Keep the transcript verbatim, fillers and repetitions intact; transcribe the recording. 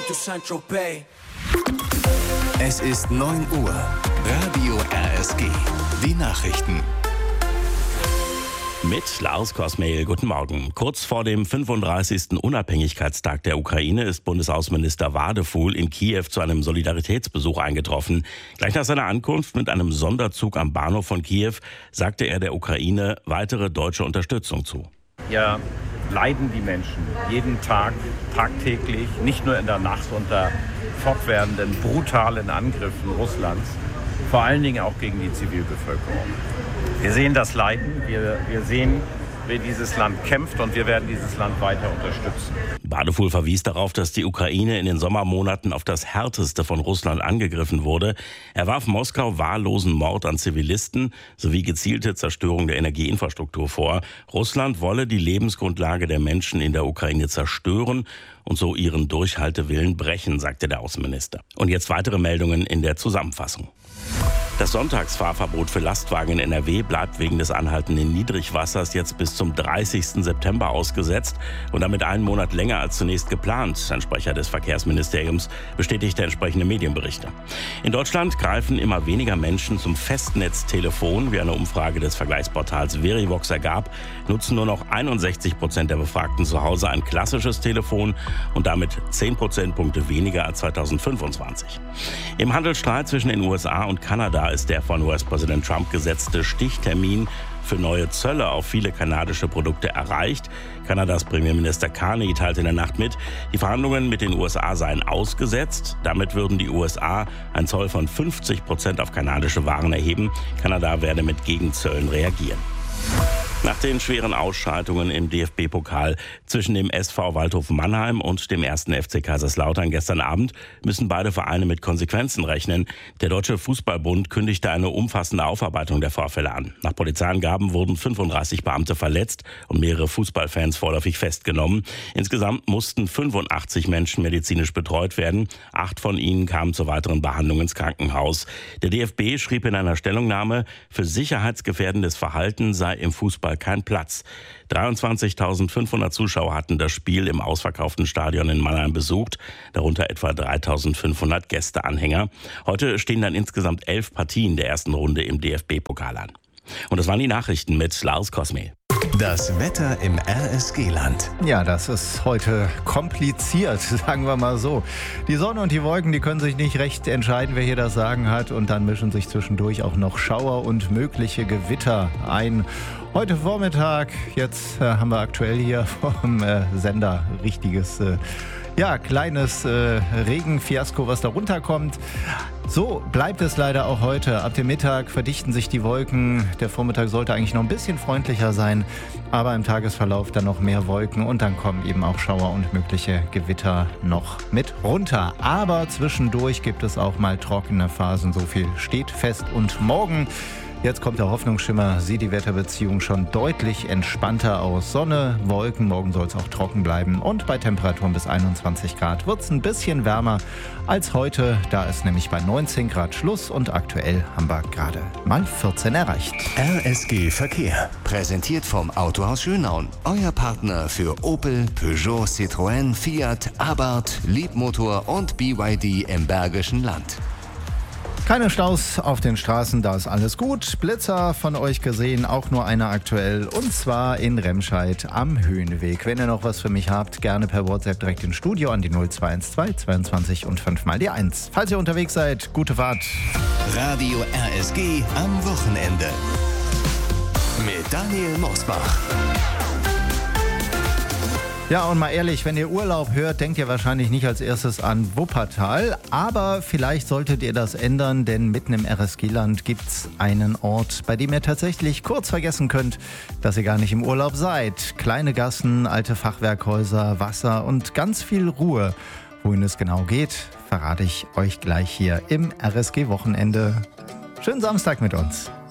to Saint-Tropez. Es ist neun Uhr. Radio R S G. Die Nachrichten. Mit Lars Kosmehl, guten Morgen. Kurz vor dem fünfunddreißigsten Unabhängigkeitstag der Ukraine ist Bundesaußenminister Wadefuhl in Kiew zu einem Solidaritätsbesuch eingetroffen. Gleich nach seiner Ankunft mit einem Sonderzug am Bahnhof von Kiew sagte er der Ukraine weitere deutsche Unterstützung zu. Ja, leiden die Menschen jeden Tag, tagtäglich, nicht nur in der Nacht unter fortwährenden, brutalen Angriffen Russlands, vor allen Dingen auch gegen die Zivilbevölkerung. Wir sehen das Leiden, wir, wir sehen, wie dieses Land kämpft und wir werden dieses Land weiter unterstützen. Wadefuhl verwies darauf, dass die Ukraine in den Sommermonaten auf das Härteste von Russland angegriffen wurde. Er warf Moskau wahllosen Mord an Zivilisten sowie gezielte Zerstörung der Energieinfrastruktur vor. Russland wolle die Lebensgrundlage der Menschen in der Ukraine zerstören und so ihren Durchhaltewillen brechen, sagte der Außenminister. Und jetzt weitere Meldungen in der Zusammenfassung. Das Sonntagsfahrverbot für Lastwagen in N R W bleibt wegen des anhaltenden Niedrigwassers jetzt bis zum dreißigsten September ausgesetzt und damit einen Monat länger als zunächst geplant. Ein Sprecher des Verkehrsministeriums bestätigte entsprechende Medienberichte. In Deutschland greifen immer weniger Menschen zum Festnetztelefon. Wie eine Umfrage des Vergleichsportals Verivox ergab, nutzen nur noch einundsechzig Prozent der Befragten zu Hause ein klassisches Telefon und damit zehn Prozentpunkte weniger als zweitausendfünfundzwanzig. Im Handelsstreit zwischen den U S A und Kanada ist der von U S-Präsident Trump gesetzte Stichtermin für neue Zölle auf viele kanadische Produkte erreicht. Kanadas Premierminister Carney teilte in der Nacht mit, die Verhandlungen mit den U S A seien ausgesetzt. Damit würden die U S A einen Zoll von fünfzig Prozent auf kanadische Waren erheben. Kanada werde mit Gegenzöllen reagieren. Nach den schweren Ausschreitungen im D F B-Pokal zwischen dem S V Waldhof Mannheim und dem ersten F C Kaiserslautern gestern Abend müssen beide Vereine mit Konsequenzen rechnen. Der Deutsche Fußballbund kündigte eine umfassende Aufarbeitung der Vorfälle an. Nach Polizeiangaben wurden fünfunddreißig Beamte verletzt und mehrere Fußballfans vorläufig festgenommen. Insgesamt mussten fünfundachtzig Menschen medizinisch betreut werden. Acht von ihnen kamen zur weiteren Behandlung ins Krankenhaus. Der D F B schrieb in einer Stellungnahme, für sicherheitsgefährdendes Verhalten sei im Fußball kein Platz. dreiundzwanzigtausendfünfhundert Zuschauer hatten das Spiel im ausverkauften Stadion in Mannheim besucht, darunter etwa dreitausendfünfhundert Gästeanhänger. Heute stehen dann insgesamt elf Partien der ersten Runde im D F B-Pokal an. Und das waren die Nachrichten mit Lars Kosmehl. Das Wetter im R S G-Land. Ja, das ist heute kompliziert, sagen wir mal so. Die Sonne und die Wolken, die können sich nicht recht entscheiden, wer hier das Sagen hat. Und dann mischen sich zwischendurch auch noch Schauer und mögliche Gewitter ein. Heute Vormittag, jetzt äh, haben wir aktuell hier vom äh, Sender richtiges, äh, ja, kleines äh, Regenfiasko, was da runterkommt. So bleibt es leider auch heute. Ab dem Mittag verdichten sich die Wolken. Der Vormittag sollte eigentlich noch ein bisschen freundlicher sein, aber im Tagesverlauf dann noch mehr Wolken und dann kommen eben auch Schauer und mögliche Gewitter noch mit runter. Aber zwischendurch gibt es auch mal trockene Phasen, so viel steht fest. Und morgen, jetzt kommt der Hoffnungsschimmer, sieht die Wetterbeziehung schon deutlich entspannter aus. Sonne, Wolken, morgen soll es auch trocken bleiben und bei Temperaturen bis einundzwanzig Grad wird es ein bisschen wärmer als heute. Da ist nämlich bei neunzehn Grad Schluss und aktuell haben wir gerade mal vierzehn erreicht. R S G Verkehr, präsentiert vom Autohaus Schönaun. Euer Partner für Opel, Peugeot, Citroën, Fiat, Abarth, Leapmotor und B Y D im Bergischen Land. Keine Staus auf den Straßen, da ist alles gut. Blitzer von euch gesehen, auch nur einer aktuell. Und zwar in Remscheid am Höhenweg. Wenn ihr noch was für mich habt, gerne per WhatsApp direkt ins Studio an die null zwei eins zwei zweiundzwanzig und fünf mal die eins. Falls ihr unterwegs seid, gute Fahrt. Radio R S G am Wochenende. Mit Daniel Mosbach. Ja, und mal ehrlich, wenn ihr Urlaub hört, denkt ihr wahrscheinlich nicht als erstes an Wuppertal. Aber vielleicht solltet ihr das ändern, denn mitten im R S G-Land gibt's einen Ort, bei dem ihr tatsächlich kurz vergessen könnt, dass ihr gar nicht im Urlaub seid. Kleine Gassen, alte Fachwerkhäuser, Wasser und ganz viel Ruhe. Wohin es genau geht, verrate ich euch gleich hier im R S G-Wochenende. Schönen Samstag mit uns.